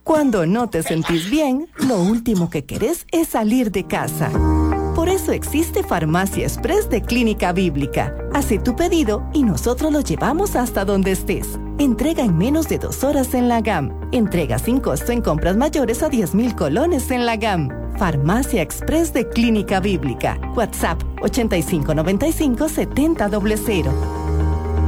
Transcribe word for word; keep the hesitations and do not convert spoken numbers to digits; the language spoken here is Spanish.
Cuando no te sentís bien, lo último que querés es salir de casa. Por eso existe Farmacia Express de Clínica Bíblica. Hace tu pedido y nosotros lo llevamos hasta donde estés. Entrega en menos de dos horas en la G A M. Entrega sin costo en compras mayores a diez mil colones en la G A M. Farmacia Express de Clínica Bíblica. WhatsApp ochenta y cinco noventa y cinco setenta cero cero.